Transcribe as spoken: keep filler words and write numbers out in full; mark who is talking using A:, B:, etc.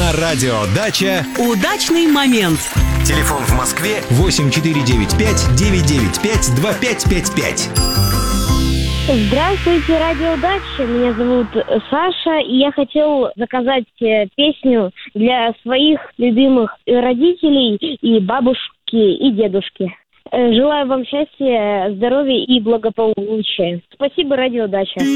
A: На радио «Дача»
B: удачный момент.
A: Телефон в Москве восемь четыре девять пять девять девять пять два пять пять пять.
C: Здравствуйте, радио «Дача». Меня зовут Саша, и я хотел заказать песню для своих любимых родителей, и бабушки, и дедушки. Желаю вам счастья, здоровья и благополучия. Спасибо, радио «Дача».